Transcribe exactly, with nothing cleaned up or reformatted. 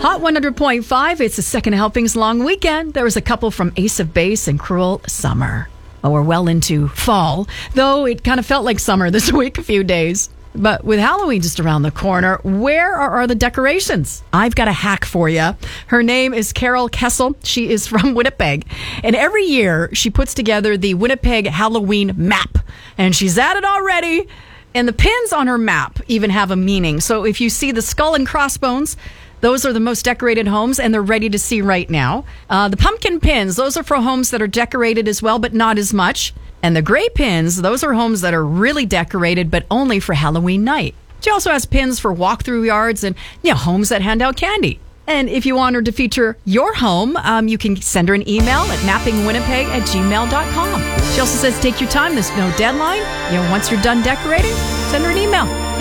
Hot one hundred point five, it's the second helpings long weekend. There was a couple from Ace of Base and Cruel Summer. Well, we're well into fall, though it kind of felt like summer this week, a few days. But with Halloween just around the corner, where are, are the decorations? I've got a hack for you. Her name is Carol Kessel. She is from Winnipeg. And every year, she puts together the Winnipeg Halloween map. And she's at it already. And the pins on her map even have a meaning. So if you see the skull and crossbones, those are the most decorated homes, and they're ready to see right now. Uh, the pumpkin pins, those are for homes that are decorated as well, but not as much. And the gray pins, those are homes that are really decorated, but only for Halloween night. She also has pins for walk-through yards and, you know, homes that hand out candy. And if you want her to feature your home, um, you can send her an email at mappingwinnipeg at gmail dot com. She also says take your time. There's no deadline. You know, once you're done decorating, send her an email.